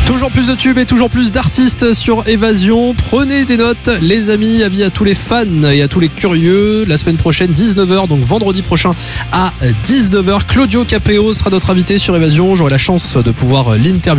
Toujours plus de tubes et toujours plus d'artistes sur Évasion. Prenez des notes, les amis, avis à tous les fans et à tous les curieux. La semaine prochaine, 19h, donc vendredi prochain à 19h, Claudio Capéo sera notre invité sur Évasion. J'aurai la chance de pouvoir l'interviewer.